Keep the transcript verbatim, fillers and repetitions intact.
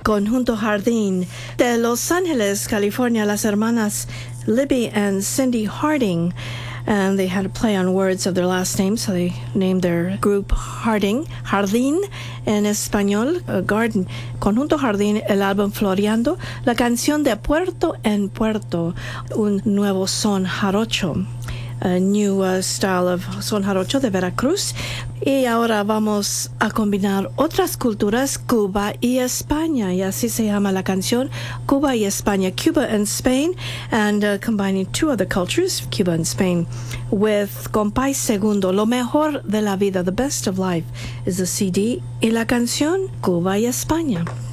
Conjunto Jardín. De Los Ángeles, California, las hermanas Libby and Cindy Harding. And they had a play on words of their last name, so they named their group Harding, Jardín en español, uh, Garden. Conjunto Jardín, el álbum Floreando, la canción de Puerto en Puerto, un nuevo son jarocho, a new uh, style of son jarocho de Veracruz. Y ahora vamos a combinar otras culturas, Cuba y España, y así se llama la canción, Cuba y España, Cuba and Spain, and uh, combining two other cultures, Cuba and Spain, with Compay Segundo, Lo Mejor de la Vida, The Best of Life, is the C D, y la canción Cuba y España.